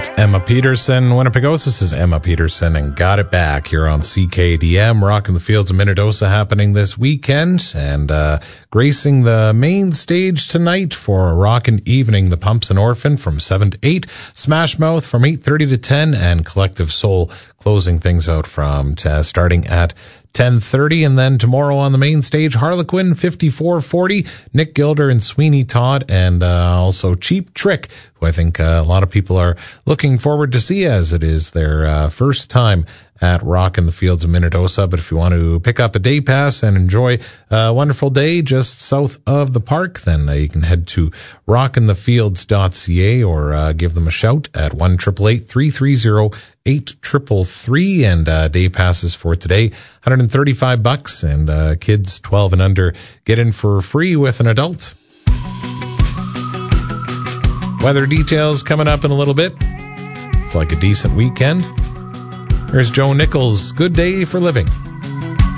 That's Emma Peterson. Winnipegosis, this is Emma Peterson and Got It Back here on CKDM. Rocking the Fields of Minnedosa happening this weekend, and gracing the main stage tonight for a rockin' evening, the Pumps and Orphan from 7 to 8, Smash Mouth from 8:30 to 10, and Collective Soul closing things out from starting at 10:30, and then tomorrow on the main stage, Harlequin 5440, Nick Gilder and Sweeney Todd, and also Cheap Trick, who I think a lot of people are looking forward to see, as it is their first time at Rockin' the Fields of Minnedosa. But if you want to pick up a day pass and enjoy a wonderful day just south of the park, then you can head to rockinthefields.ca or give them a shout at 1-888-330-8333. And day passes for today, $135, and kids 12 and under get in for free with an adult. Weather details coming up in a little bit. It's like a decent weekend. Here's Joe Nichols, Good Day for Living.